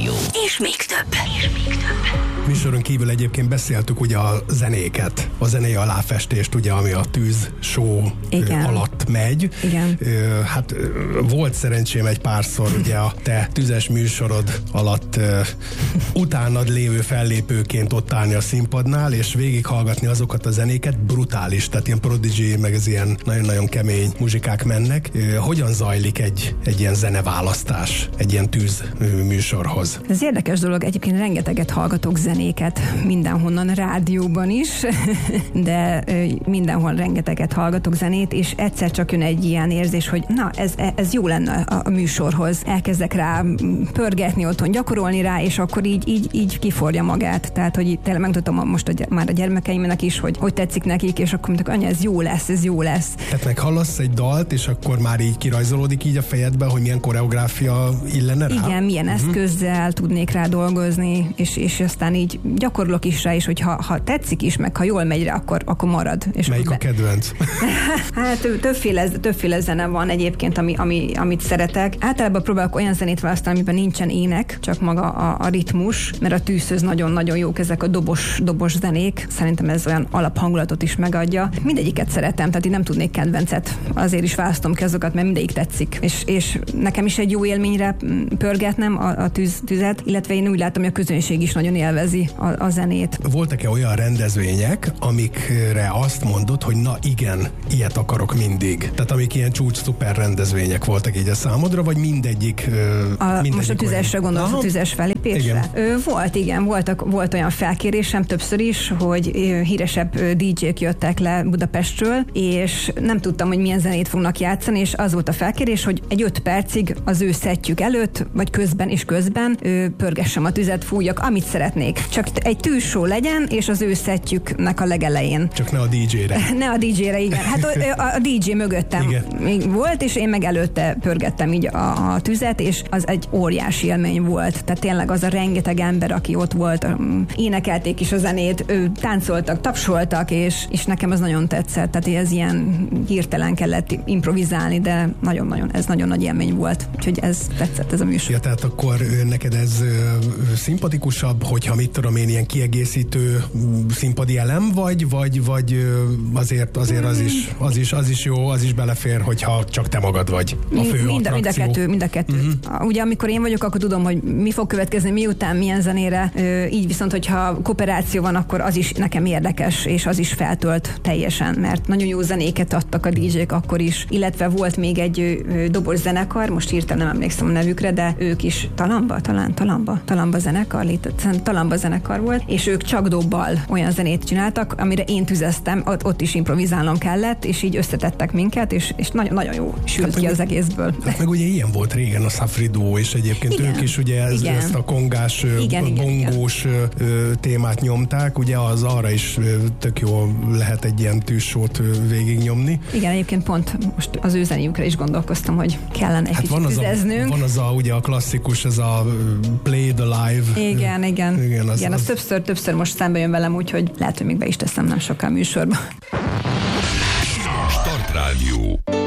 Rádió. És még több. Műsoron kívül egyébként beszéltük ugye a zenéket, a zenei aláfestést, ugye, ami a tűz show alatt megy. Igen. Hát volt szerencsém egy párszor ugye a te tüzes műsorod alatt utánad lévő fellépőként ott állni a színpadnál, és végighallgatni azokat a zenéket, brutális, tehát ilyen Prodigy, meg ez ilyen nagyon-nagyon kemény muzsikák mennek. Hogyan zajlik egy ilyen zeneválasztás egy ilyen tűz műsorhoz? Ez érdekes dolog, egyébként rengeteget hallgatok zenéket mindenhonnan, rádióban is, de mindenhol rengeteget hallgatok zenét, és egyszer csak jön egy ilyen érzés, hogy na, ez jó lenne a műsorhoz. Elkezdek rá pörgetni otthon, gyakorolni rá, és akkor így kiforja magát. Tehát, hogy tényleg megmutatom most már a gyermekeimnek is, hogy tetszik nekik, és akkor mondjuk, anya, ez jó lesz. Tehát meghallasz egy dalt, és akkor már így kirajzolódik így a fejedben, hogy milyen koreográfia illene rá? Igen, milyen eszközzel tudnék rá dolgozni, és aztán így gyakorlok is rá, és hogy ha tetszik is, meg ha jól megy rá, akkor marad. És melyik a kedvenc? Hát többféle zene van egyébként, amit szeretek. Általában próbálok olyan zenét választani, amiben nincsen ének, csak maga a ritmus, mert a tűzhöz nagyon-nagyon jók ezek a dobos zenék. Szerintem ez olyan alaphangulatot is megadja. Mindegyiket szeretem, tehát én nem tudnék kedvencet. Azért is választom ki azokat, mert mindegyik tetszik. És nekem is egy jó élményre pörgetnem a tüzet, illetve én úgy látom, hogy a közönség is nagyon élvezi a zenét. Voltak-e olyan rendezvények, amikre azt mondod, hogy na igen, ilyet akarok mindig? Tehát amik ilyen csúcs szuper rendezvények voltak így a számodra, vagy mindegyik most a tüzesre gondolsz, a tüzes fellépésre? Igen. Volt olyan felkérésem többször is, hogy híresebb DJ-k jöttek le Budapestről, és nem tudtam, hogy milyen zenét fognak játszani, és az volt a felkérés, hogy egy 5 percig az ő szettjük előtt, vagy közben pörgessem a tüzet, fújjak, amit szeretnék. Csak egy tűzshow legyen, és az ő szettjüknek a legelején. Csak ne a DJ-re. Ne a DJ-re, igen. Hát a DJ mögöttem volt, és én meg előtte pörgettem így a tüzet, és az egy óriási élmény volt. Tehát tényleg az a rengeteg ember, aki ott volt, énekelték is a zenét, táncoltak, tapsoltak, és nekem az nagyon tetszett. Tehát ez ilyen hirtelen kellett improvizálni, de ez nagyon nagy élmény volt. Úgyhogy ez tetszett, ez a műsor. Ja, tehát akkor neked ez szimpatikusabb, hogyha mit tudom én, ilyen kiegészítő színpadi elem, vagy azért az is jó, az is belefér, hogyha csak te magad vagy a fő attrakció. Mind a kettő. Ugye amikor én vagyok, akkor tudom, hogy mi fog következni, miután, milyen zenére, így viszont, hogyha kooperáció van, akkor az is nekem érdekes, és az is feltölt teljesen, mert nagyon jó zenéket adtak a DJ-k akkor is, illetve volt még egy dobos zenekar, most hirtelen nem emlékszem a nevükre, de ők is Talamba zenekar, Talamba zenekar volt, és ők csak dobbal olyan zenét csináltak, amire én tüzeztem, ott is improvizálnom kellett, és így összetettek minket, és nagyon jó sült ki az egészből. Hát meg ugye ilyen volt régen a Safri Duo, és egyébként ők is ugye ezt a kongás, bongós témát nyomták, ugye az arra is tök jó lehet egy ilyen tűzsót végignyomni. Igen, egyébként pont most az ő zenéjükre is gondolkoztam, hogy kellene egy kicsit tüzeznünk. Van az ugye a klasszikus, ez a Play the Live. Igen, az többször most szembe jön velem, úgyhogy lehet, hogy még be is teszem nem sokkal műsorba. Start Rádió.